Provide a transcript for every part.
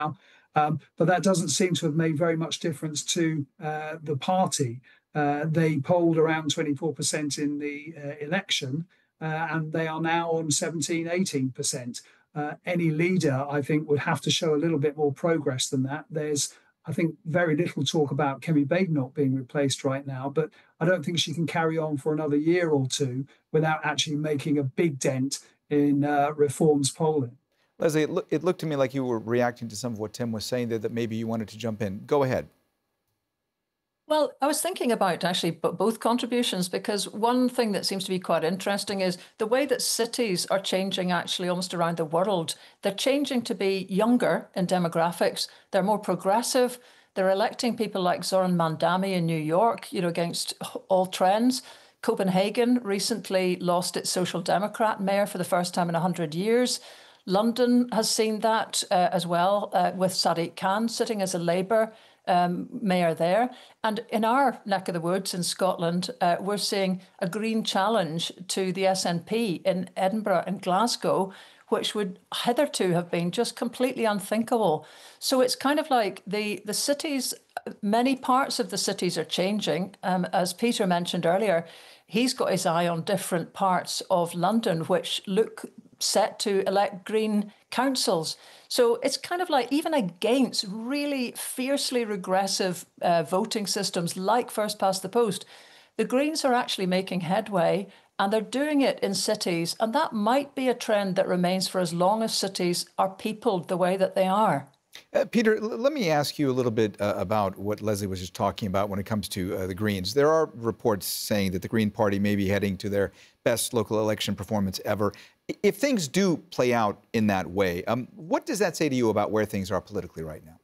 But that doesn't seem to have made very much difference to the party. They polled around 24% in the election, and they are now on 17, 18%. Any leader, I think, would have to show a little bit more progress than that. There's, I think, very little talk about Kemi Badenoch being replaced right now, but I don't think she can carry on for another year or two without actually making a big dent in Reform's polling. Leslie, it looked to me like you were reacting to some of what Tim was saying there, that maybe you wanted to jump in. Go ahead. Well, I was thinking about actually both contributions, because one thing that seems to be quite interesting is the way that cities are changing actually almost around the world. They're changing to be younger in demographics. They're more progressive. They're electing people like Zoran Mandami in New York, against all trends. Copenhagen recently lost its Social Democrat mayor for the first time in 100 years. London has seen that as well, with Sadiq Khan sitting as a Labour mayor there. And in our neck of the woods in Scotland, we're seeing a Green challenge to the SNP in Edinburgh and Glasgow, which would hitherto have been just completely unthinkable. So it's kind of like the cities, many parts of the cities are changing. As Peter mentioned earlier, he's got his eye on different parts of London, which look set to elect Green councils. So it's kind of like, even against really fiercely regressive voting systems like first past the post, the Greens are actually making headway, and they're doing it in cities. And that might be a trend that remains for as long as cities are peopled the way that they are. Peter, let me ask you a little bit about what Leslie was just talking about when it comes to the Greens. There are reports saying that the Green Party may be heading to their best local election performance ever. If things do play out in that way, what does that say to you about where things are politically right now?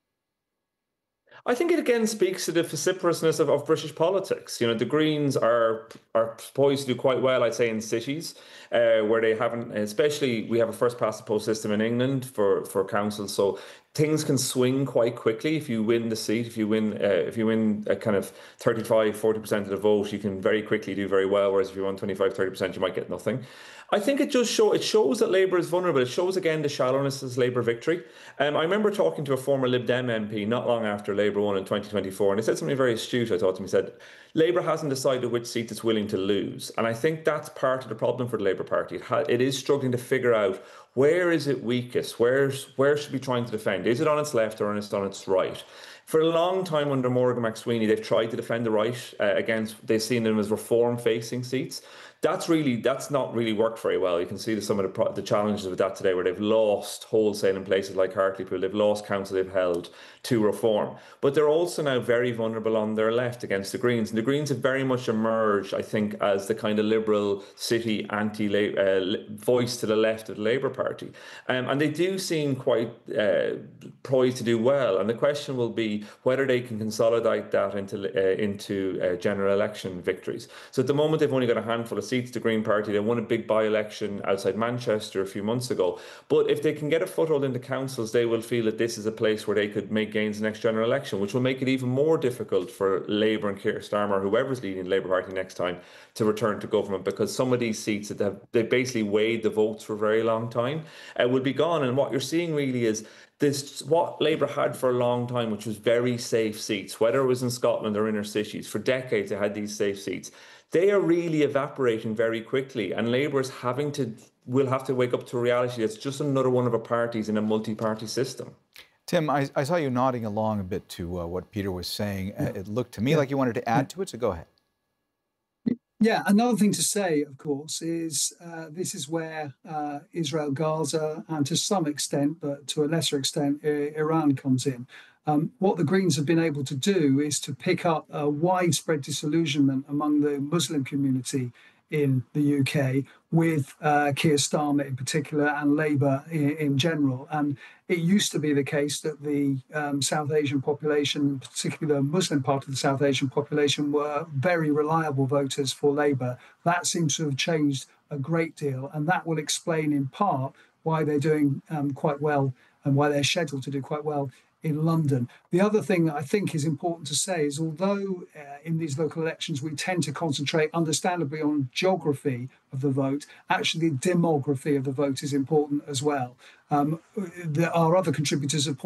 I think it again speaks to the vociferousness of British politics. The Greens are poised to do quite well, I'd say, in cities where they haven't, especially we have a first past the post system in England for councils. So things can swing quite quickly if you win the seat. If you win a kind of 35-40% of the vote, you can very quickly do very well. Whereas if you won 25-30%, you might get nothing. I think it shows that Labour is vulnerable. It shows again the shallowness of Labour victory. I remember talking to a former Lib Dem MP not long after Labour won in 2024, and he said something very astute. I thought to him, he said, Labour hasn't decided which seat it's willing to lose. And I think that's part of the problem for the Labour Party. It is struggling to figure out, where is it weakest? Where should we be trying to defend? Is it on its left or is it on its right? For a long time under Morgan McSweeney, they've tried to defend the right they've seen them as reform-facing seats. That's not really worked very well. You can see some of the challenges of that today, where they've lost wholesale in places like Hartlepool. They've lost council they've held to reform. But they're also now very vulnerable on their left against the Greens. And the Greens have very much emerged, I think, as the kind of liberal city voice to the left of the Labour Party. And they do seem quite poised to do well. And the question will be whether they can consolidate that into general election victories. So at the moment, they've only got a handful of seats, the Green Party. They won a big by-election outside Manchester a few months ago. But if they can get a foothold into councils, they will feel that this is a place where they could make gains in the next general election, which will make it even more difficult for Labour and Keir Starmer, whoever's leading the Labour Party next time, to return to government, because some of these seats that they basically weighed the votes for a very long time will be gone. And what you're seeing really is what Labour had for a long time, which was very safe seats, whether it was in Scotland or inner cities. For decades, they had these safe seats. They are really evaporating very quickly, and Labour will have to wake up to a reality that's just another one of our parties in a multi-party system. Tim, I saw you nodding along a bit to what Peter was saying. It looked to me like you wanted to add to it, so go ahead. Yeah, another thing to say, of course, is this is where Israel, Gaza, and to some extent, but to a lesser extent, Iran comes in. What the Greens have been able to do is to pick up a widespread disillusionment among the Muslim community in the UK with Keir Starmer in particular and Labour in general. And it used to be the case that the South Asian population, particularly the Muslim part of the South Asian population, were very reliable voters for Labour. That seems to have changed a great deal, and that will explain in part why they're doing quite well and why they're scheduled to do quite well in London. The other thing that I think is important to say is, although in these local elections we tend to concentrate understandably on geography of the vote, actually the demography of the vote is important as well. There are other contributors have